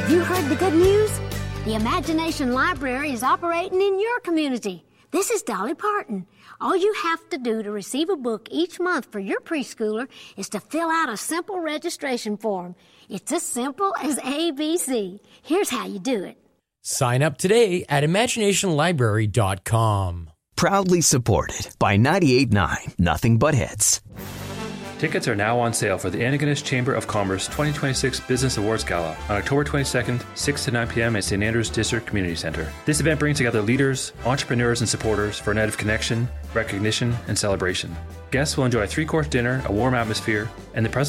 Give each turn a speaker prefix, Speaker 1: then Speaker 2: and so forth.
Speaker 1: You heard the good news? The Imagination Library is operating in your community. This is Dolly Parton. All you have to do to receive a book each month for your preschooler is to fill out a simple registration form. It's as simple as ABC. Here's how you do it.
Speaker 2: Sign up today at imaginationlibrary.com.
Speaker 3: Proudly supported by 98.9 Nothing But Hits.
Speaker 4: Tickets are now on sale for the Antigonish Chamber of Commerce 2026 Business Awards Gala on October 22nd, 6 to 9 p.m. at St. Andrews District Community Center. This event brings together leaders, entrepreneurs, and supporters for a night of connection, recognition, and celebration. Guests will enjoy a 3-course dinner, a warm atmosphere, and the presentation